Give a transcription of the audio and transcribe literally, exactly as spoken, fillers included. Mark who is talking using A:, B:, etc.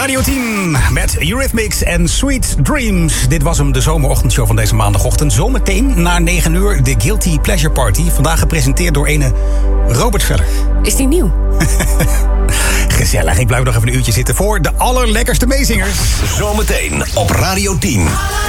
A: Radio tien met Eurythmics en Sweet Dreams. Dit was hem, de zomerochtendshow van deze maandagochtend. Zometeen na negen uur de Guilty Pleasure Party. Vandaag gepresenteerd door ene Robert Veller.
B: Is die nieuw?
A: Gezellig, ik blijf nog even een uurtje zitten voor de allerlekkerste meezingers.
C: Zometeen op Radio tien.